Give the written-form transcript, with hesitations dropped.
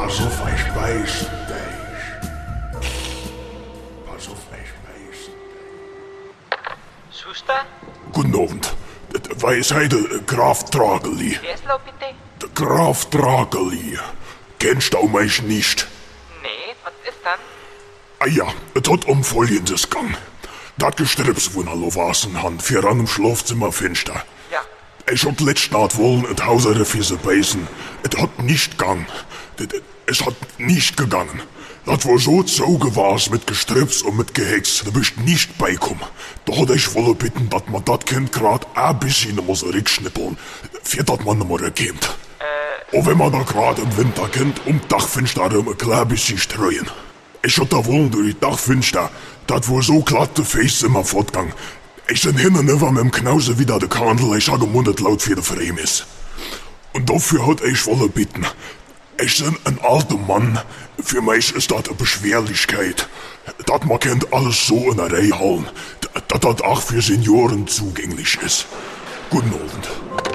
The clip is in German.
Pass auf, ich beiß dich. Pass auf, ich beiß dich. Schuster? Guten Abend. Weiß heute Graf Drageli. Wer ist laut bitte? Der Graf Drageli. Kennst du mich nicht? Nee, was ist dann? Ah ja, es hat Folgendes gegangen. Das Gestrips, wo er wasen han, für an im Schlafzimmer finster. Ja. Ich hab letzte Nacht wollen et Hauser Fisse beißen. Es hat nicht gegangen. Es hat nicht gegangen. Das war so gewars mit Gestrips und mit Gehex, da bist nicht beikommen. Da hat ich wolle bitten, dass man das Kind grad ein bisschen muss rückschnippeln, für das man nicht mehr erkennt. Und wenn man da grad im Winter kennt, Dachfenster ein klein bisschen streuen. Ich hab da wollen durch die Dachfenster, das war so glatte Face immer fortgegangen. Ich bin hin und über mit dem Knause wieder der Kandel, ich habe gemundet laut für der Frame ist. Und dafür hat ich wolle bitten. Ich bin ein alter Mann. Für mich ist das eine Beschwerlichkeit. Das man kennt alles so in der Reihe halten. Dass das auch für Senioren zugänglich ist. Guten Abend.